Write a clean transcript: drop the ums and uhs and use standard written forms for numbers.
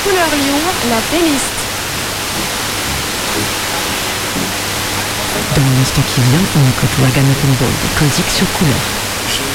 Couleur Lyon, la playlist. Dans l'instant qui vient, on écoute Wagon Open Board, Codic sur Couleur.